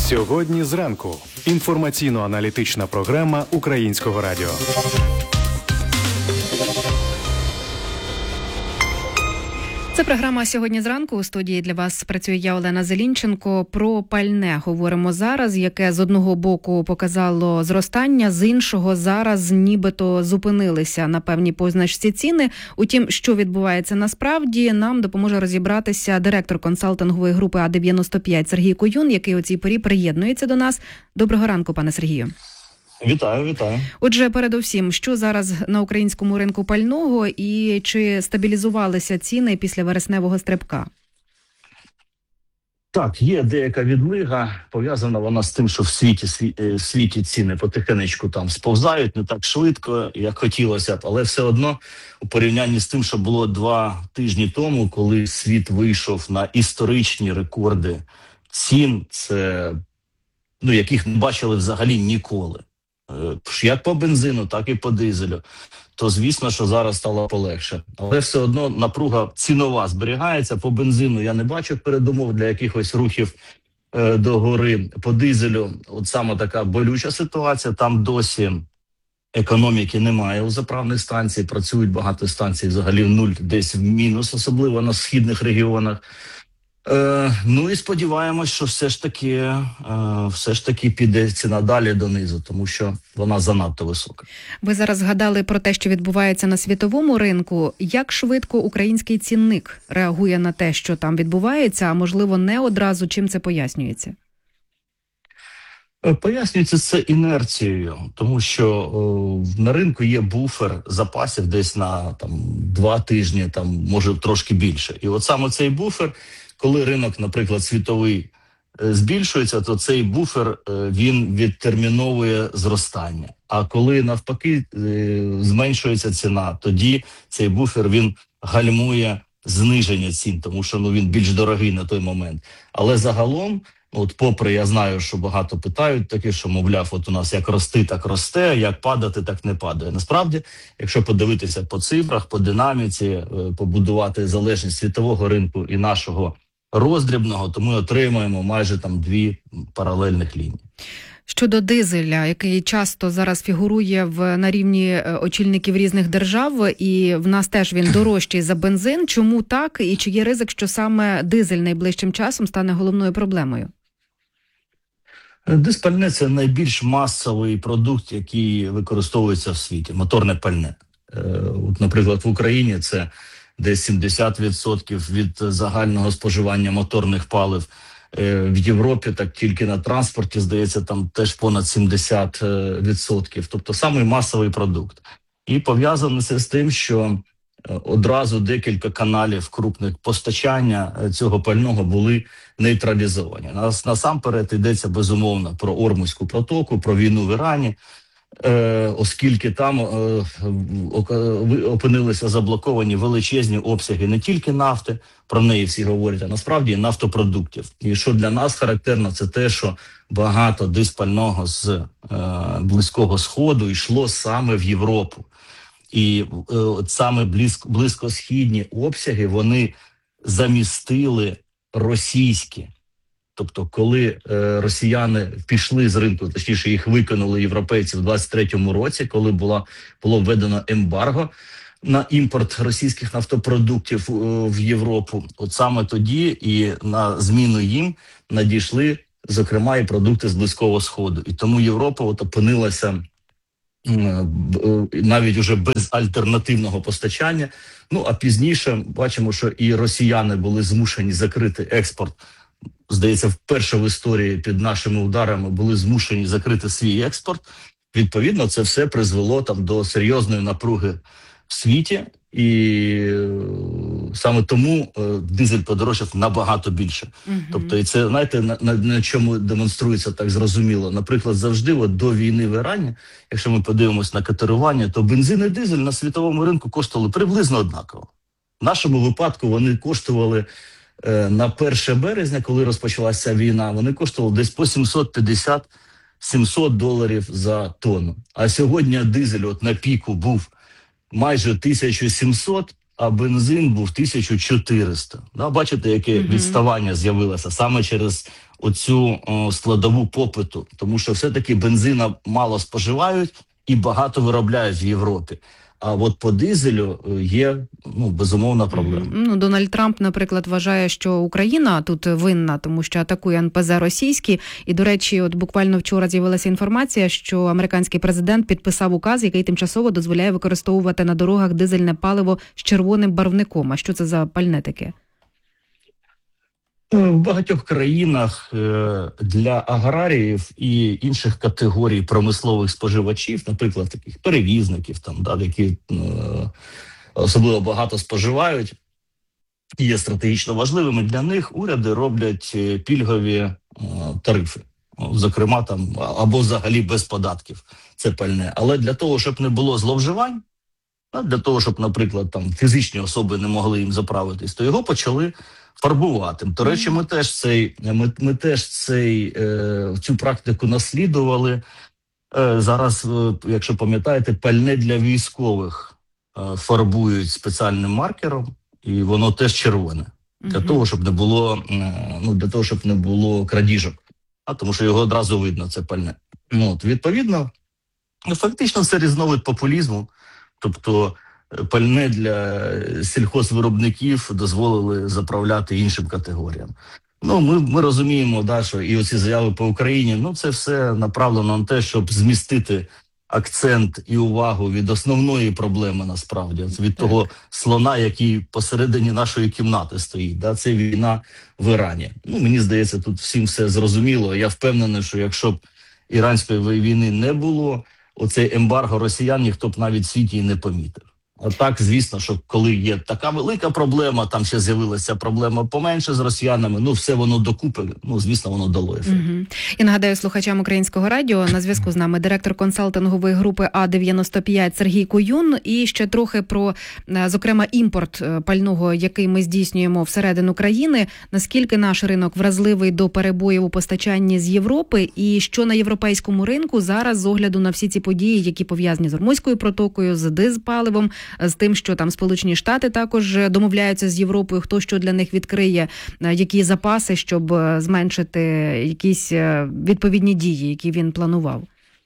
Сьогодні зранку. Інформаційно-аналітична програма Українського радіо. Це програма «Сьогодні зранку». У студії для вас працює я, Олена Зелінченко. Про пальне говоримо зараз, яке з одного боку показало зростання, з іншого зараз нібито зупинилися на певній позначці ціни. Утім, що відбувається насправді, нам допоможе розібратися директор консалтингової групи А-95 Сергій Куюн, який у цій порі приєднується до нас. Доброго ранку, пане Сергію. Вітаю. Отже, передусім, що зараз на українському ринку пального і чи стабілізувалися ціни після вересневого стрибка? Так, є деяка відлига, пов'язана вона з тим, що в світі ціни потихенечку там сповзають, не так швидко, як хотілося б, але все одно у порівнянні з тим, що було 2 тижні тому, коли світ вийшов на історичні рекорди цін, це, яких не бачили взагалі ніколи. Як по бензину, так і по дизелю, то звісно, що зараз стало полегше. Але все одно напруга цінова зберігається. По бензину я не бачу передумов для якихось рухів догори. По дизелю от саме така болюча ситуація. Там досі економіки немає у заправних станцій. Працюють багато станцій взагалі в нуль, десь в мінус, особливо на східних регіонах. І сподіваємось, що все ж таки піде ціна далі донизу, тому що вона занадто висока. Ви зараз згадали про те, що відбувається на світовому ринку. Як швидко український цінник реагує на те, що там відбувається, а можливо не одразу, чим це пояснюється? Пояснюється це інерцією, тому що на ринку є буфер запасів десь на 2 тижні, може трошки більше. І от саме цей буфер, коли ринок, наприклад, світовий збільшується, то цей буфер, він відтерміновує зростання. А коли навпаки зменшується ціна, тоді цей буфер, він гальмує зниження цін, тому що він більш дорогий на той момент. Але загалом, попри, я знаю, що багато питають таке, що, мовляв, от у нас як рости, так росте, як падати, так не падає. Насправді, якщо подивитися по цифрах, по динаміці, побудувати залежність світового ринку і нашого роздрібного, то ми отримаємо майже 2 паралельних лінії. Щодо дизеля, який часто зараз фігурує на рівні очільників різних держав, і в нас теж він дорожчий за бензин. Чому так? І чи є ризик, що саме дизель найближчим часом стане головною проблемою? Дизпальне – це найбільш масовий продукт, який використовується в світі, моторне пальне. Наприклад, в Україні це десь 70% від загального споживання моторних палив. В Європі так тільки на транспорті, здається, там теж понад 70%. Тобто самий масовий продукт. І пов'язано це з тим, що одразу декілька каналів крупних постачання цього пального були нейтралізовані. Насамперед йдеться, безумовно, про Ормузьку протоку, про війну в Ірані, оскільки там опинилися заблоковані величезні обсяги не тільки нафти, про неї всі говорять, а насправді і нафтопродуктів. І що для нас характерно, це те, що багато дизпального з Близького Сходу йшло саме в Європу. І саме близькосхідні обсяги, вони замістили російські. Тобто, коли росіяни пішли з ринку, точніше їх викинули європейці в 23-му році, коли було введено ембарго на імпорт російських нафтопродуктів в Європу, от саме тоді і на зміну їм надійшли, зокрема, і продукти з Близького Сходу. І тому Європа опинилася навіть уже без альтернативного постачання. А пізніше бачимо, що і росіяни були змушені закрити експорт. Здається, вперше в історії під нашими ударами були змушені закрити свій експорт. Відповідно, це все призвело до серйозної напруги в світі. І саме тому дизель подорожчав набагато більше. Тобто, і це, знаєте, на чому демонструється так зрозуміло. Наприклад, завжди до війни в Ірані, якщо ми подивимось на котирування, то бензин і дизель на світовому ринку коштували приблизно однаково. В нашому випадку вони коштували на 1 березня, коли розпочалася війна, вони коштували десь по $750-700 за тонну. А сьогодні дизель на піку був майже 1700, а бензин був 1400. Да, бачите, яке відставання з'явилося саме через оцю складову попиту, тому що все-таки бензина мало споживають і багато виробляють в Європі. А от по дизелю є, безумовна проблема. Дональд Трамп, наприклад, вважає, що Україна тут винна, тому що атакує НПЗ російські. І, до речі, от буквально вчора з'явилася інформація, що американський президент підписав указ, який тимчасово дозволяє використовувати на дорогах дизельне паливо з червоним барвником. А що це за пальне таке? В багатьох країнах для аграріїв і інших категорій промислових споживачів, наприклад, таких перевізників, які особливо багато споживають, є стратегічно важливими, для них уряди роблять пільгові тарифи. Зокрема, або взагалі без податків це пальне. Але для того, щоб не було зловживань, для того, щоб, наприклад, фізичні особи не могли їм заправитись, то його почали фарбувати. До речі, ми теж цю практику наслідували. Зараз, якщо пам'ятаєте, пальне для військових фарбують спеціальним маркером, і воно теж червоне. Для того, щоб не було крадіжок. Тому що його одразу видно, це пальне. Відповідно, фактично це різновид популізму. Тобто пальне для сільхозвиробників дозволили заправляти іншим категоріям. Ми розуміємо, що і оці заяви по Україні, це все направлено на те, щоб змістити акцент і увагу від основної проблеми, насправді, від того слона, який посередині нашої кімнати стоїть. Це війна в Ірані. Мені здається, тут всім все зрозуміло. Я впевнений, що якщо б іранської війни не було, оцей ембарго росіян ніхто б навіть в світі і не помітив. А так, звісно, що коли є така велика проблема, там ще з'явилася проблема поменше з росіянами, все воно докупи, звісно, воно дало ефект. І нагадаю слухачам Українського радіо, на зв'язку з нами директор консалтингової групи А-95 Сергій Куюн. І ще трохи про, зокрема, імпорт пального, який ми здійснюємо всередину країни. Наскільки наш ринок вразливий до перебоїв у постачанні з Європи, і що на європейському ринку зараз з огляду на всі ці події, які пов'язані з Ормузькою протокою, з дизпаливом, з тим, що там Сполучені Штати також домовляються з Європою, хто що для них відкриє, які запаси, щоб зменшити якісь відповідні дії, які він планував?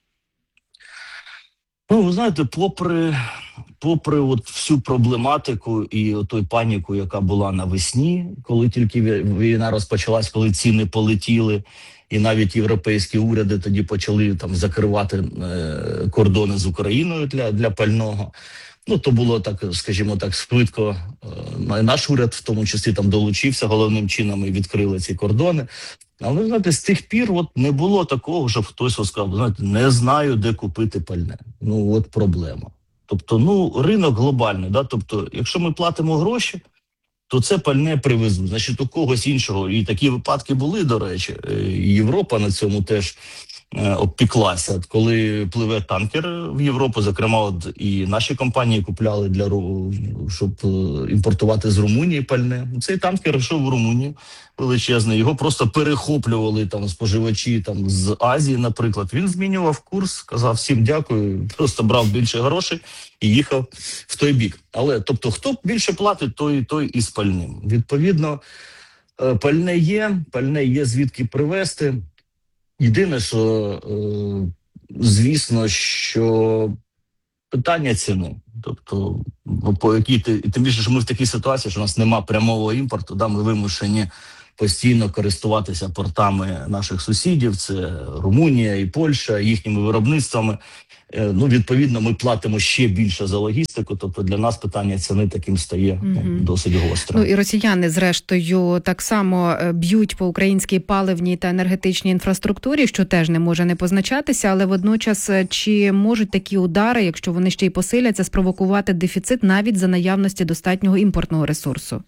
Ви знаєте, попри всю проблематику і той паніку, яка була навесні, коли тільки війна розпочалась, коли ціни полетіли, і навіть європейські уряди тоді почали закривати кордони з Україною для пального. То було так, скажімо так, швидко. Наш уряд в тому числі долучився головним чином і відкрили ці кордони. Але, знаєте, з тих пір не було такого, щоб хтось сказав, знаєте, не знаю, де купити пальне. Проблема. Тобто, ринок глобальний, тобто, якщо ми платимо гроші, то це пальне привезуть. Значить, у когось іншого. І такі випадки були, до речі. Європа на цьому теж обпіклася. Коли пливе танкер в Європу, зокрема, і наші компанії купляли щоб імпортувати з Румунії пальне. Цей танкер йшов в Румунію величезний, його просто перехоплювали споживачі з Азії, наприклад. Він змінював курс, сказав всім дякую, просто брав більше грошей і їхав в той бік. Але, тобто, хто більше платить, той і з пальним. Відповідно, пальне є звідки привезти. Єдине, що, звісно, що питання ціни. Тобто, по якій тим більше, що ми в такій ситуації, що у нас немає прямого імпорту, ми вимушені постійно користуватися портами наших сусідів, це Румунія і Польща, їхніми виробництвами. Відповідно, ми платимо ще більше за логістику, тобто для нас питання ціни таким стає досить гостро. І росіяни, зрештою, так само б'ють по українській паливній та енергетичній інфраструктурі, що теж не може не позначатися, але водночас чи можуть такі удари, якщо вони ще й посиляться, спровокувати дефіцит навіть за наявності достатнього імпортного ресурсу?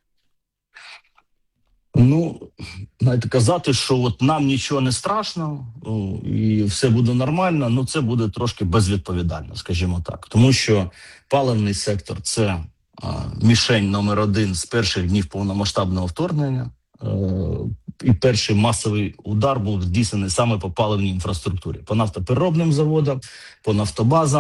Знаєте, казати, що нам нічого не страшно і все буде нормально, це буде трошки безвідповідально, скажімо так. Тому що паливний сектор – це мішень номер один з перших днів повномасштабного вторгнення. І перший масовий удар був здійснений саме по паливній інфраструктурі. По нафтопереробним заводам, по нафтобазам.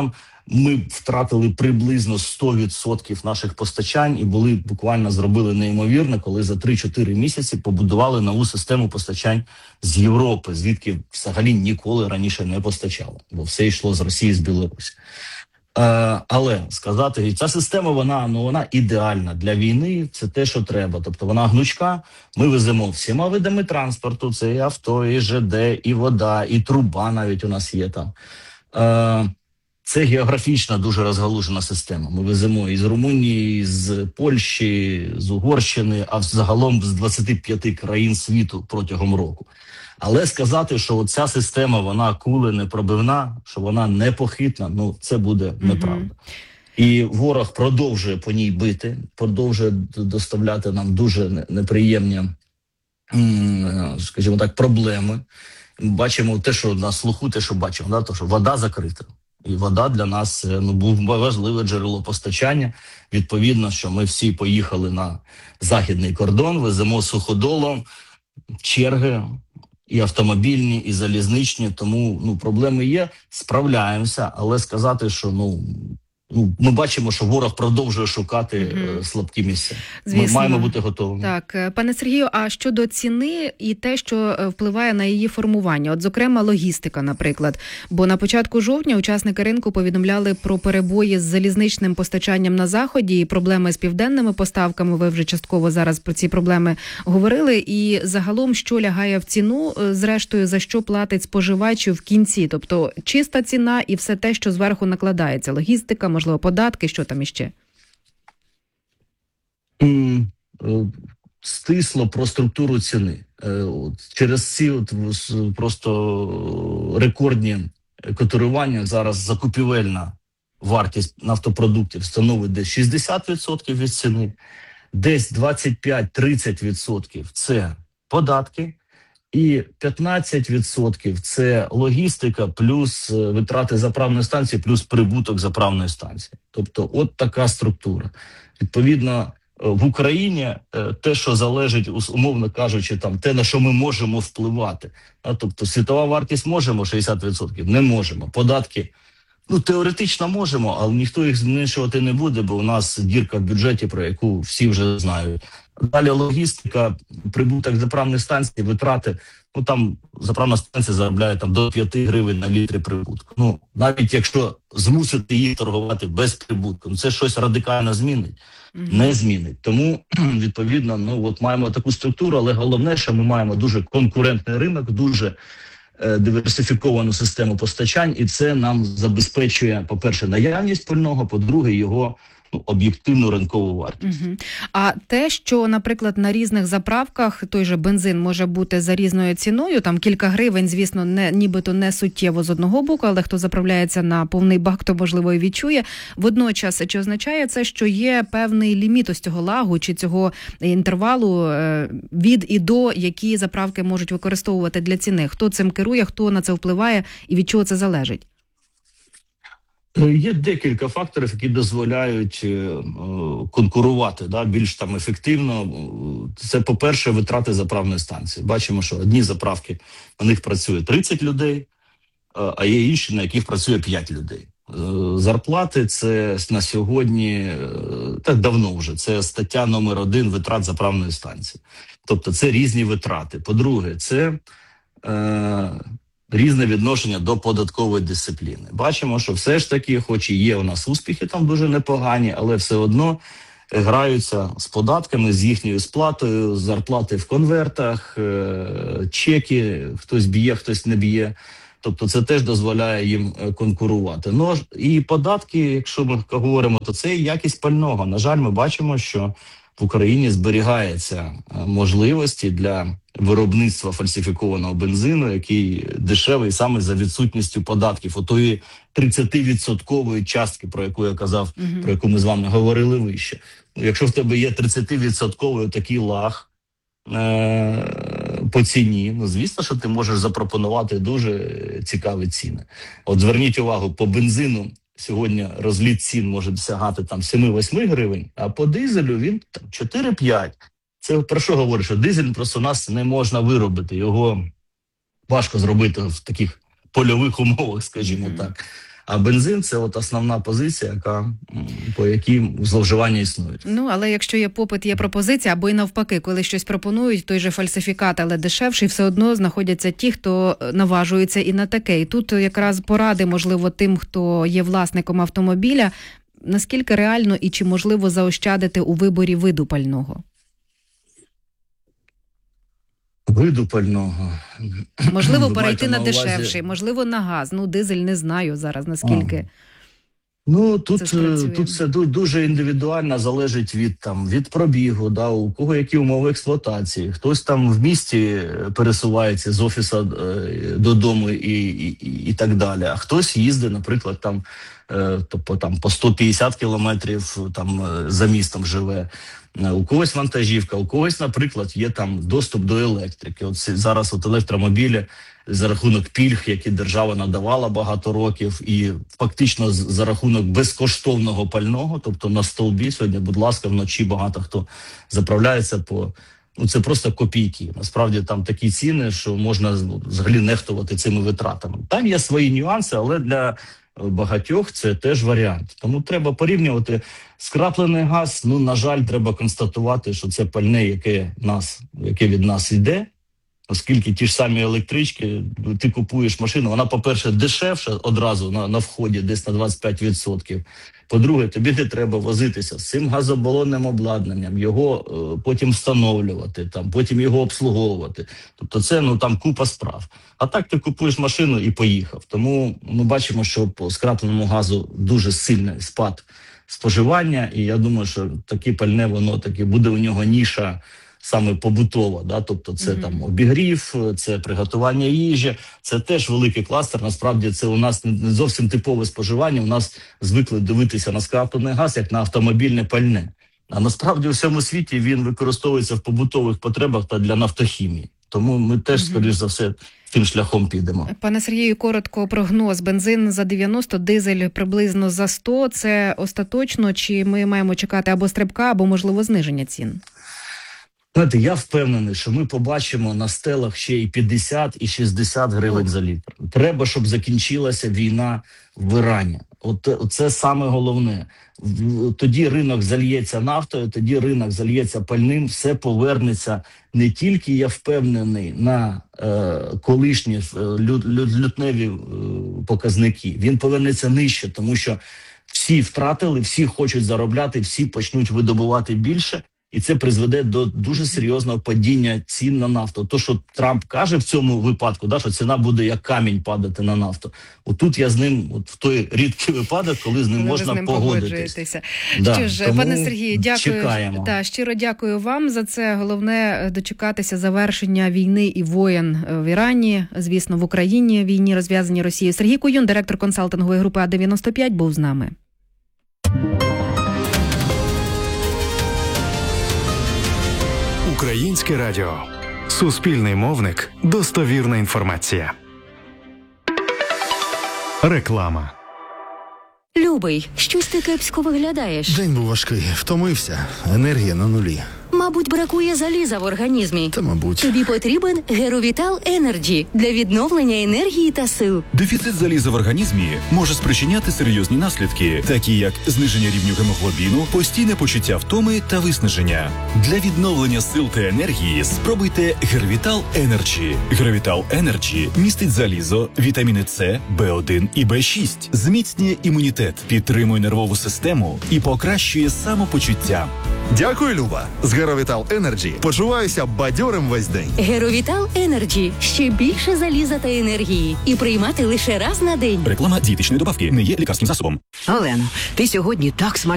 ми втратили приблизно 100% наших постачань і буквально зробили неймовірно, коли за 3-4 місяці побудували нову систему постачань з Європи, звідки взагалі ніколи раніше не постачало, бо все йшло з Росії, з Білорусі. Але сказати, ця система, вона ідеальна для війни, це те, що треба. Тобто вона гнучка, ми веземо всіма видами транспорту, це і авто, і ЖД, і вода, і труба навіть у нас є там. Це географічна дуже розгалужена система. Ми веземо із Румунії, з Польщі, з Угорщини, а загалом з 25 країн світу протягом року. Але сказати, що ця система, вона куленепробивна, що вона непохитна, це буде неправда. І ворог продовжує по ній бити, продовжує доставляти нам дуже неприємні, скажімо так, проблеми. Бачимо те, що на слуху, те, що бачимо, то, що вода закрита. І вода для нас був важливе джерело постачання. Відповідно, що ми всі поїхали на західний кордон, веземо суходолом, черги і автомобільні, і залізничні. Тому проблеми є, справляємося, але сказати, що ми бачимо, що ворог продовжує шукати слабкі місця. Звісно. Ми маємо бути готовими. Так, пане Сергію, а щодо ціни і те, що впливає на її формування, от зокрема логістика, наприклад, бо на початку жовтня учасники ринку повідомляли про перебої з залізничним постачанням на Заході і проблеми з південними поставками, ви вже частково зараз про ці проблеми говорили, і загалом, що лягає в ціну, зрештою, за що платить споживач в кінці, тобто чиста ціна і все те, що зверху накладається, логістика, можливо, податки, що там іще? Стисло про структуру ціни. Через ці просто рекордні котирування зараз закупівельна вартість нафтопродуктів становить десь 60% від ціни, десь 25-30% це податки, і 15% це логістика плюс витрати заправної станції, плюс прибуток заправної станції. Тобто от така структура. Відповідно, в Україні те, що залежить, умовно кажучи, те, на що ми можемо впливати. Тобто світова вартість можемо 60%? Не можемо. Податки, теоретично можемо, але ніхто їх зменшувати не буде, бо у нас дірка в бюджеті, про яку всі вже знають. Далі логістика, прибуток заправних станцій, витрати. Там заправна станція заробляє до 5 гривень на літрі прибутку. Навіть якщо змусити їх торгувати без прибутку, це щось радикально змінить? Не змінить. Тому, відповідно, маємо таку структуру, але головне, що ми маємо дуже конкурентний ринок, дуже диверсифіковану систему постачань, і це нам забезпечує, по-перше, наявність пального, по-друге, його об'єктивну ринкову вартість. А те, що, наприклад, на різних заправках той же бензин може бути за різною ціною, там кілька гривень, звісно, нібито не суттєво з одного боку, але хто заправляється на повний бак, то, можливо, і відчує. Водночас, чи означає це, що є певний ліміт ось цього лагу чи цього інтервалу від і до, які заправки можуть використовувати для ціни? Хто цим керує, хто на це впливає і від чого це залежить? Є декілька факторів, які дозволяють конкурувати більш ефективно. Це, по-перше, витрати заправної станції. Бачимо, що одні заправки, на них працює 30 людей, а є інші, на яких працює 5 людей. Зарплати – це на сьогодні, так давно вже, це стаття номер 1 витрат заправної станції. Тобто це різні витрати. По-друге, це різне відношення до податкової дисципліни. Бачимо, що все ж таки, хоч і є у нас успіхи там дуже непогані, але все одно граються з податками, з їхньою сплатою, зарплати в конвертах, чеки, хтось б'є, хтось не б'є. Тобто це теж дозволяє їм конкурувати. І податки, якщо ми говоримо, то це якість пального. На жаль, ми бачимо, що в Україні зберігаються можливості для виробництва фальсифікованого бензину, який дешевий саме за відсутністю податків. Отої 30% частки, про яку я казав, про яку ми з вами говорили вище. Якщо в тебе є 30% такий лаг по ціні, звісно, що ти можеш запропонувати дуже цікаві ціни. От зверніть увагу, по бензину сьогодні розліт цін може досягати 7-8 гривень, а по дизелю він 4-5. Це про що говорить, що дизель просто у нас не можна виробити, його важко зробити в таких польових умовах, скажімо так. А бензин – це от основна позиція, по якій зловживання існують. Але якщо є попит, є пропозиція, або й навпаки, коли щось пропонують, той же фальсифікат, але дешевший, все одно знаходяться ті, хто наважується і на таке. І тут якраз поради, можливо, тим, хто є власником автомобіля, наскільки реально і чи можливо заощадити у виборі виду пального? Виду пального. Можливо, перейти на дешевший, можливо, на газ. Дизель не знаю зараз, наскільки тут все дуже індивідуально залежить від пробігу, у кого які умови експлуатації. Хтось там в місті пересувається з офісу додому і так далі, а хтось їздить, наприклад, по 150 кілометрів за містом живе. У когось вантажівка, у когось, наприклад, є доступ до електрики. Зараз електромобілі за рахунок пільг, які держава надавала багато років, і фактично за рахунок безкоштовного пального, тобто на стовбі сьогодні, будь ласка, вночі багато хто заправляється це просто копійки. Насправді там такі ціни, що можна взагалі нехтувати цими витратами. Там є свої нюанси, але для багатьох це теж варіант. Тому треба порівнювати. Скраплений газ, на жаль, треба констатувати, що це пальне, яке від нас йде, оскільки ті ж самі електрички, ти купуєш машину, вона, по-перше, дешевша одразу на вході, десь на 25%. По-друге, тобі не треба возитися з цим газобалонним обладнанням, його потім встановлювати, потім його обслуговувати. Тобто це, купа справ. А так ти купуєш машину і поїхав. Тому ми бачимо, що по скрапленому газу дуже сильний спад споживання, і я думаю, що таке пальне, воно таки буде у нього ніша саме побутова, тобто це обігрів, це приготування їжі, це теж великий кластер. Насправді це у нас не зовсім типове споживання, у нас звикли дивитися на скраплений газ як на автомобільне пальне. А насправді у всьому світі він використовується в побутових потребах та для нафтохімії. Тому ми теж, скоріш за все, тим шляхом підемо. Пане Сергію, коротко прогноз. Бензин за 90, дизель приблизно за 100. Це остаточно? Чи ми маємо чекати або стрибка, або, можливо, зниження цін? Знаєте, я впевнений, що ми побачимо на стелах ще і 50, і 60 гривень за літр. Треба, щоб закінчилася війна в Ірані. Це саме головне. Тоді ринок зальється нафтою, тоді ринок зальється пальним, все повернеться не тільки, я впевнений, на колишні лютневі показники. Він повернеться нижче, тому що всі втратили, всі хочуть заробляти, всі почнуть видобувати більше. І це призведе до дуже серйозного падіння цін на нафту. То, що Трамп каже в цьому випадку, що ціна буде як камінь падати на нафту. Отут я з ним, в той рідкий випадок, коли з ним можна погодитися. Що ж, пане Сергію, дякую. Чекаємо. Щиро дякую вам за це. Головне дочекатися завершення війни і воєн в Ірані, звісно, в Україні, війні розв'язані Росією. Сергій Куюн, директор консалтингової групи А95, був з нами. Українське радіо. Суспільний мовник. Достовірна інформація. Реклама. Любий, щось ти кепсько виглядаєш. День був важкий, втомився, енергія на нулі. Мабуть, бракує заліза в організмі. Та, мабуть. Тобі потрібен Геровітал Енерджі для відновлення енергії та сил. Дефіцит заліза в організмі може спричиняти серйозні наслідки, такі як зниження рівню гемоглобіну, постійне почуття втоми та виснаження. Для відновлення сил та енергії спробуйте Геровітал Енерджі. Геровітал Енерджі містить залізо, вітаміни С, В1 і В6, зміцнює імунітет, підтримує нервову систему і покращує самопочуття. Дякую, Люба. З Геровітал Енерджі почуваюся бадьорим весь день. Геровітал Енерджі. Ще більше заліза та енергії. І приймати лише раз на день. Реклама дієтичної добавки не є лікарським засобом. Олено, ти сьогодні так смачно